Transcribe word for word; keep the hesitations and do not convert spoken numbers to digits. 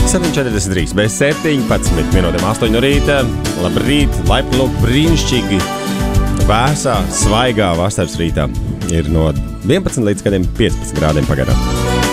septiņi četrdesmit trīs, bez septiņpadsmit minūtēm astoņi no rīta. Labrīt, laipni lūk, brīnišķīgi vēsā, svaigā vasaras rītā. Ir no vienpadsmit līdz kādiem piecpadsmit grādiem pagaidām.